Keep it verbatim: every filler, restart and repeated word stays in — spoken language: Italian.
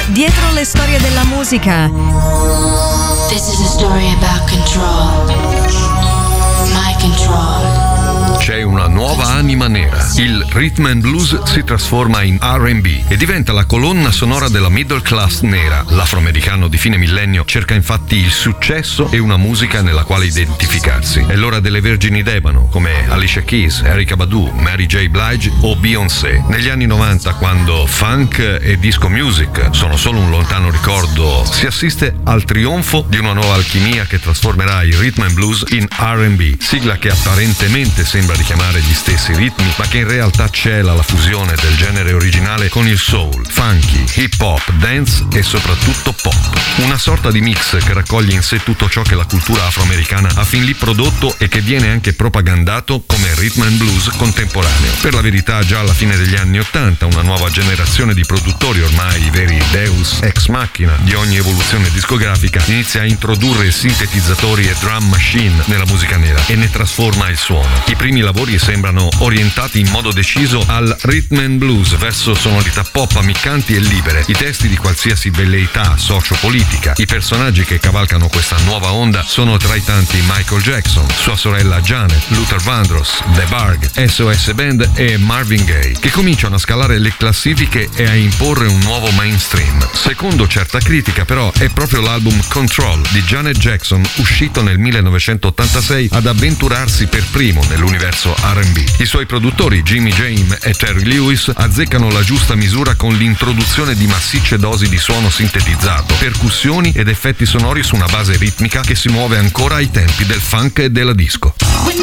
Dietro le storie della musica. This is a story about control. My control. C'è una nuova anima nera. Il rhythm and blues si trasforma in R and B e diventa la colonna sonora della middle class nera. L'afroamericano di fine millennio cerca infatti il successo e una musica nella quale identificarsi. È l'ora delle vergini d'ebano come Alicia Keys, Erykah Badu, Mary J. Blige o Beyoncé. Negli anni novanta, quando funk e disco music sono solo un lontano ricordo, si assiste al trionfo di una nuova alchimia che trasformerà il rhythm and blues in R and B, sigla che apparentemente sembra richiamare gli stessi ritmi, ma che in realtà cela la fusione del genere originale con il soul, funky, hip hop, dance e soprattutto pop. Una sorta di mix che raccoglie in sé tutto ciò che la cultura afroamericana ha fin lì prodotto e che viene anche propagandato come rhythm and blues contemporaneo. Per la verità, già alla fine degli anni ottanta una nuova generazione di produttori, ormai i veri deus ex machina di ogni evoluzione discografica, inizia a introdurre sintetizzatori e drum machine nella musica nera e ne trasforma il suono. I primi lavori sembrano orientati in modo deciso al rhythm and blues, verso sonorità pop ammiccanti e libere, i testi di qualsiasi velleità socio-politica. I personaggi che cavalcano questa nuova onda sono tra i tanti Michael Jackson, sua sorella Janet, Luther Vandross, The Barg, S O S Band e Marvin Gaye, che cominciano a scalare le classifiche e a imporre un nuovo mainstream. Secondo certa critica, però, è proprio l'album Control di Janet Jackson, uscito nel millenovecentottantasei, ad avventurarsi per primo nell'universo R and B. I suoi produttori Jimmy Jam e Terry Lewis azzeccano la giusta misura con l'introduzione di massicce dosi di suono sintetizzato, percussioni ed effetti sonori su una base ritmica che si muove ancora ai tempi del funk e della disco.